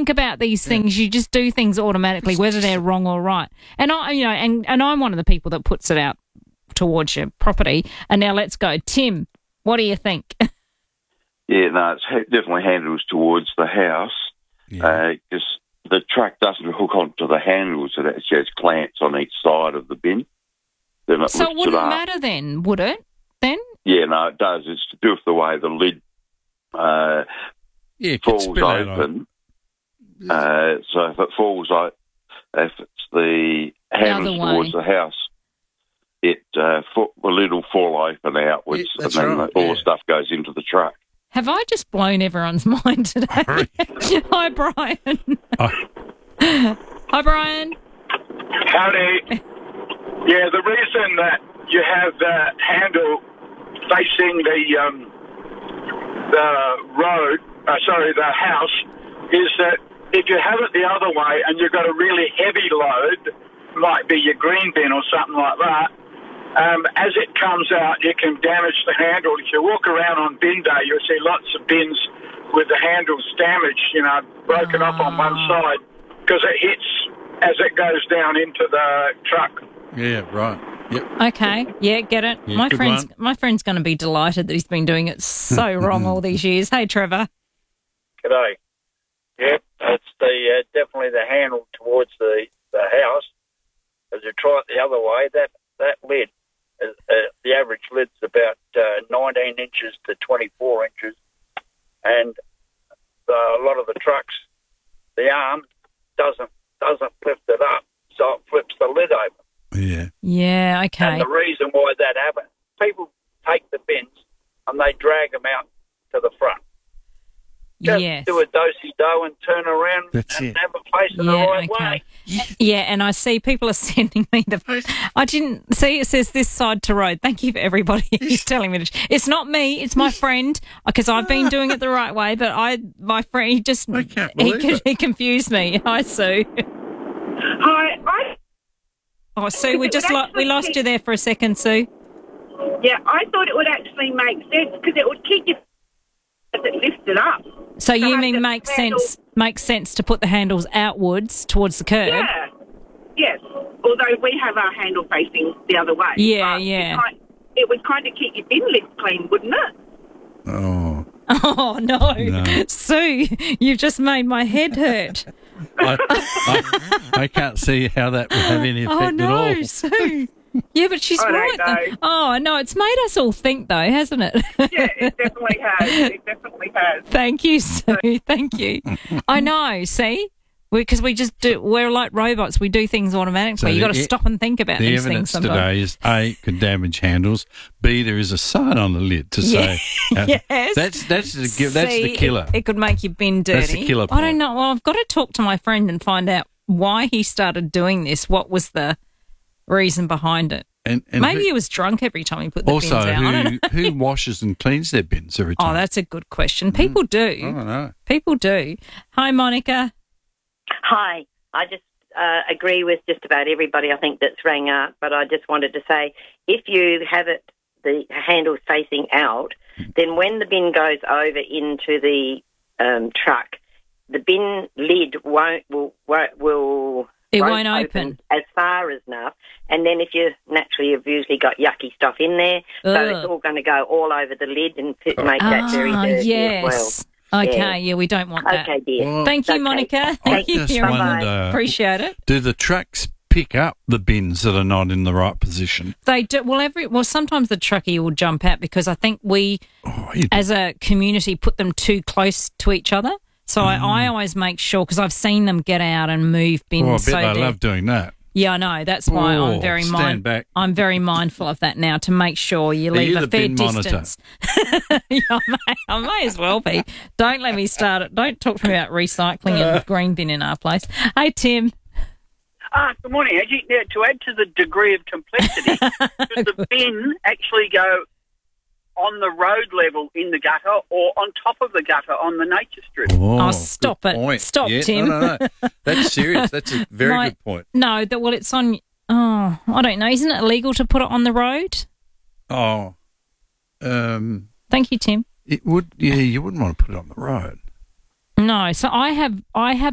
think about these things. You just do things automatically, whether they're wrong or right. And I'm one of the people that puts it out towards your property. And now let's go. Tim, what do you think? Yeah, no, it's definitely handles towards the house because the truck doesn't hook onto the handles. It actually has clamps on each side of the bin. Then So it wouldn't matter then, would it? Then? Yeah, no, it does. It's to do with the way the lid falls open. So if it falls out, if it's the handles towards the house, the lid will fall open outwards, and then all the stuff goes into the truck. Have I just blown everyone's mind today? Hi, Brian. Hi, Brian. Howdy. Yeah, the reason that you have the handle facing the house, is that if you have it the other way and you've got a really heavy load, might be your green bin or something like that, as it comes out, you can damage the handle. If you walk around on bin day, you'll see lots of bins with the handles damaged, broken up on one side, because it hits as it goes down into the truck. Yeah, right. Yep. Okay, yeah, get it. Yeah, my friend's going to be delighted that he's been doing it so wrong all these years. Hey, Trevor. G'day. Yep, it's definitely the handle towards the house. As you try it the other way, that lid, the average lid's about 19 inches to 24 inches, and a lot of the trucks, the arm doesn't lift it up, so it flips the lid open. Yeah. Yeah, okay. And the reason why that happens, people take the bins and they drag them out to the front. Just do a do-si-do and turn around and have it facing the right way. Yeah, and I see people are sending me I didn't see it says this side to road. Thank you for everybody who's telling me. It's not me, it's my friend, because I've been doing it the right way, but my friend, he confused me. Hi, Sue. Hi. Oh, Sue, we lost you there for a second, Sue. Yeah, I thought it would actually make sense because it would keep you as it lifted up. So you mean makes sense to put the handles outwards towards the curb? Yeah. Yes. Although we have our handle facing the other way. Yeah, yeah. It would kind of keep your bin lid clean, wouldn't it? Oh, no. Sue, you've just made my head hurt. I can't see how that would have any effect at all. Sue. Yeah, but she's right. Oh, no, it's made us all think, though, hasn't it? Yeah, it definitely has. Thank you, Sue. Thank you. I know, see? Because we're like robots. We do things automatically. You've got to stop and think about these things sometimes. The evidence today is A, could damage handles. B, there is a sign on the lid to say. Yes. That's the killer. It could make your bin dirty. That's the killer point. I don't know. Well, I've got to talk to my friend and find out why he started doing this. What was the reason behind it? And maybe he was drunk every time he put the bins out. Also, who washes and cleans their bins every time? Oh, that's a good question. People do. I don't know. People do. Hi, Monica. Hi. I just agree with just about everybody I think that's rang up, but I just wanted to say if you have the handle facing out, then when the bin goes over into the truck, the bin lid won't open as far as enough. And then you've usually got yucky stuff in there, so it's all going to go all over the lid and make that very dirty as well. Okay, we don't want that. Okay, dear. Well, Thank you, Monica. Thank you. Appreciate it. Do the trucks pick up the bins that are not in the right position? They do. Well, sometimes the truckie will jump out because I think we, as a community, put them too close to each other. So I always make sure, because I've seen them get out and move bins. I bet they love doing that. Yeah, I know. That's why I'm very mindful of that now, to make sure you leave a fair distance. I may as well be. Don't let me start it. Don't talk to me about recycling and green bin in our place. Hey, Tim. Good morning, Angie. Now, to add to the degree of complexity, does the bin actually go on the road level in the gutter or on top of the gutter on the nature strip? Oh, stop it. Point. Stop, Tim. No. That's serious. That's a very good point. No, it's on... Oh, I don't know. Isn't it illegal to put it on the road? Oh. Thank you, Tim. It would... Yeah, you wouldn't want to put it on the road. No, so I have